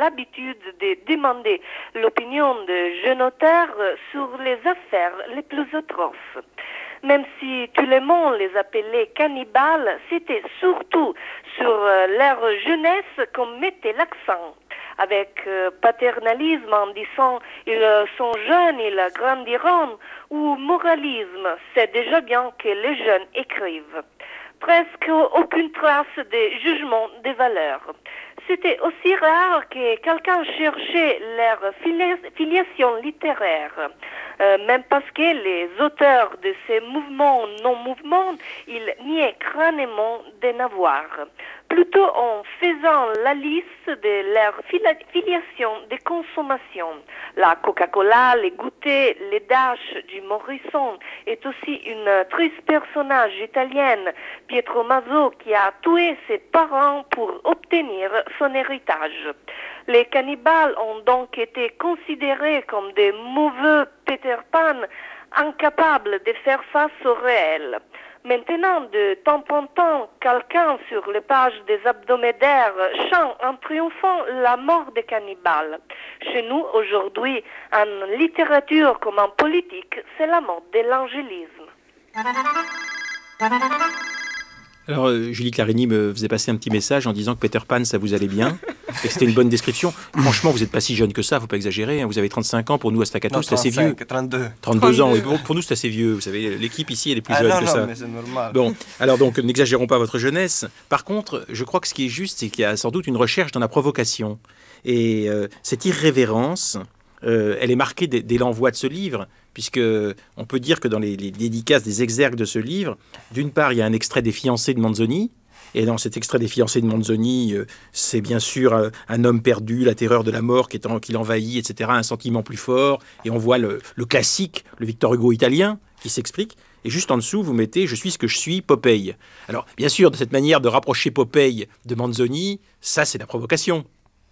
l'habitude de demander l'opinion de jeunes auteurs sur les affaires les plus atroces. Même si tout le monde les appelait cannibales, c'était surtout sur leur jeunesse qu'on mettait l'accent. Avec paternalisme en disant ils sont jeunes, ils grandiront, ou moralisme, c'est déjà bien que les jeunes écrivent. Presque aucune trace de jugement des valeurs. C'était aussi rare que quelqu'un cherchait leur filiation littéraire. Même parce que les auteurs de ces mouvements non-mouvements, ils niaient crânement d'en avoir. Plutôt en faisant la liste de leur filiation de consommation. La Coca-Cola, les goûters, les Dash du Morrison est aussi une triste personnage italienne, Pietro Maso, qui a tué ses parents pour obtenir son héritage. Les cannibales ont donc été considérés comme des mauvais Peter Pan, incapables de faire face au réel. Maintenant, de temps en temps, quelqu'un sur les pages des hebdomadaires chante en triomphant la mort des cannibales. Chez nous, aujourd'hui, en littérature comme en politique, c'est la mort de l'angélisme. Alors, Julie Clarini me faisait passer un petit message en disant que Peter Pan, ça vous allait bien, et que c'était une bonne description. Franchement, vous n'êtes pas si jeune que ça, il ne faut pas exagérer. Hein. Vous avez 35 ans, pour nous, à Staccato, c'est assez vieux. 32. 32 ans, oui. Pour nous, c'est assez vieux. Vous savez, l'équipe ici, elle est plus jeune que ça. Non, mais c'est normal. Bon, alors donc, n'exagérons pas votre jeunesse. Par contre, je crois que ce qui est juste, c'est qu'il y a sans doute une recherche dans la provocation. Et cette irrévérence, elle est marquée dès l'envoi de ce livre, puisque on peut dire que dans les dédicaces des exergues de ce livre, d'une part, il y a un extrait des fiancés de Manzoni, et dans cet extrait des fiancés de Manzoni, c'est bien sûr un homme perdu, la terreur de la mort qui l'envahit, etc., un sentiment plus fort, et on voit le classique, le Victor Hugo italien, qui s'explique, et juste en dessous, vous mettez « Je suis ce que je suis, Popeye ». Alors, bien sûr, de cette manière de rapprocher Popeye de Manzoni, ça, c'est la provocation.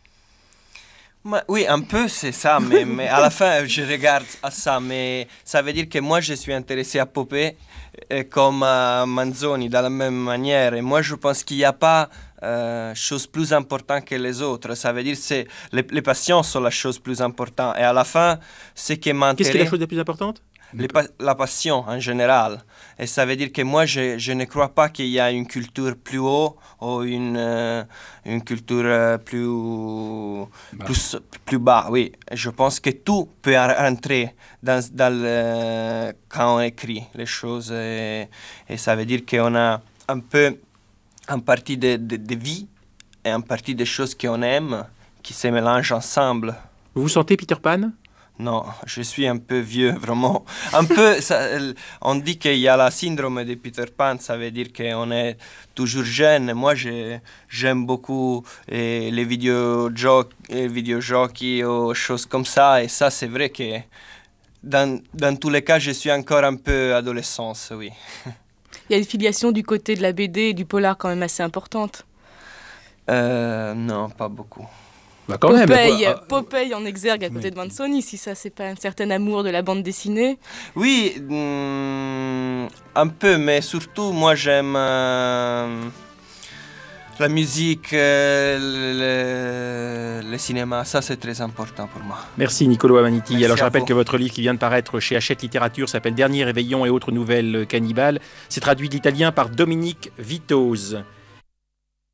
Oui, un peu c'est ça, mais à la fin je regarde à ça, mais ça veut dire que moi je suis intéressé à Popeye comme à Manzoni de la même manière, et moi je pense qu'il n'y a pas chose plus importante que les autres, ça veut dire que les passions sont la chose plus importante, et à la fin ce qui m'intéresse... Qu'est-ce qui est la chose la plus importante ? La passion en général. Et ça veut dire que moi, je ne crois pas qu'il y a une culture plus haut ou une culture plus bas. Oui, je pense que tout peut rentrer quand on écrit les choses. Et ça veut dire qu'on a un peu une partie de vie et une partie des choses qu'on aime qui se mélangent ensemble. Vous vous sentez Peter Pan ? Non, je suis un peu vieux, vraiment. Un peu, on dit qu'il y a la syndrome de Peter Pan, ça veut dire qu'on est toujours jeune. Moi, j'aime beaucoup les vidéojeux ou choses comme ça. Et ça, c'est vrai que dans tous les cas, je suis encore un peu adolescence, oui. Il y a une filiation du côté de la BD et du polar quand même assez importante. Non, pas beaucoup. Bah quand Popeye en exergue à côté de Manzoni, si ça c'est pas un certain amour de la bande dessinée. Oui, un peu, mais surtout moi j'aime la musique, le cinéma, ça c'est très important pour moi. Merci Niccolò Amaniti. Merci. Alors je rappelle que votre livre qui vient de paraître chez Hachette Littérature s'appelle Dernier réveillon et autres nouvelles cannibales. C'est traduit de l'italien par Dominique Vitoz.